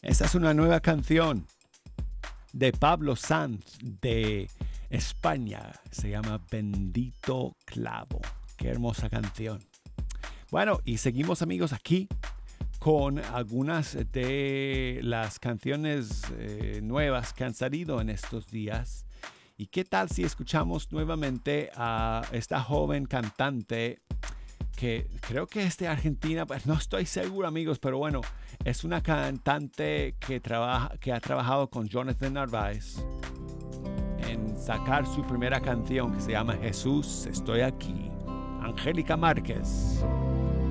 Esta es una nueva canción de Pablo Sanz de España. Se llama Bendito Clavo. Qué hermosa canción. Bueno, y seguimos amigos aquí con algunas de las canciones nuevas que han salido en estos días. ¿Y qué tal si escuchamos nuevamente a esta joven cantante que creo que es de Argentina? Pues no estoy seguro amigos, pero bueno, es una cantante que ha trabajado con Jonathan Narváez en sacar su primera canción que se llama Jesús, estoy aquí. Angélica Márquez.